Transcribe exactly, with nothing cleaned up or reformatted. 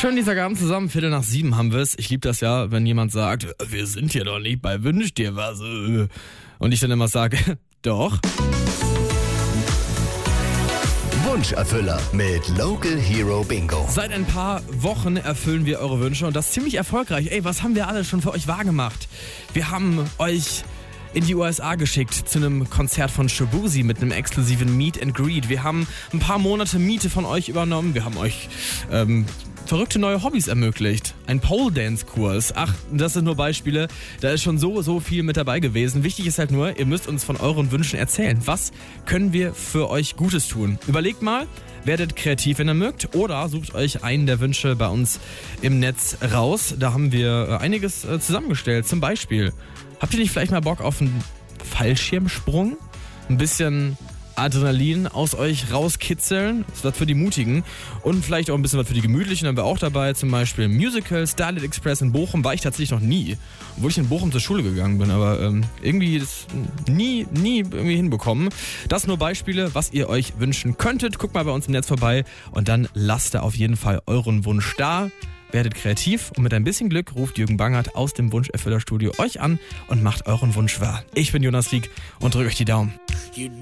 Schön Dienstagabend zusammen, Viertel nach sieben haben wir es. Ich liebe das ja, wenn jemand sagt, wir sind hier doch nicht bei Wünsch dir was. Und ich dann immer sage, doch. Wunscherfüller mit Local Hero Bingo. Seit ein paar Wochen erfüllen wir eure Wünsche und das ziemlich erfolgreich. Ey, was haben wir alle schon für euch wahrgemacht? Wir haben euch in die U S A geschickt zu einem Konzert von Shaboozey mit einem exklusiven Meet and Greet. Wir haben ein paar Monate Miete von euch übernommen. Wir haben euch ähm, verrückte neue Hobbys ermöglicht. Ein Pole-Dance-Kurs. Ach, das sind nur Beispiele. Da ist schon so, so viel mit dabei gewesen. Wichtig ist halt nur, ihr müsst uns von euren Wünschen erzählen. Was können wir für euch Gutes tun? Überlegt mal, werdet kreativ, wenn ihr mögt, oder sucht euch einen der Wünsche bei uns im Netz raus. Da haben wir einiges zusammengestellt. Zum Beispiel, habt ihr nicht vielleicht mal Bock auf einen Fallschirmsprung? Ein bisschen Adrenalin aus euch rauskitzeln. Das wird für die Mutigen. Und vielleicht auch ein bisschen was für die Gemütlichen. Dann haben wir auch dabei zum Beispiel Musical, Starlight Express in Bochum. War ich tatsächlich noch nie. Obwohl ich in Bochum zur Schule gegangen bin. Aber ähm, irgendwie das nie, nie irgendwie hinbekommen. Das nur Beispiele, was ihr euch wünschen könntet. Guckt mal bei uns im Netz vorbei. Und dann lasst da auf jeden Fall euren Wunsch da. Werdet kreativ und mit ein bisschen Glück ruft Jürgen Bangert aus dem Wunscherfüllerstudio euch an und macht euren Wunsch wahr. Ich bin Jonas Rieck und drückt euch die Daumen.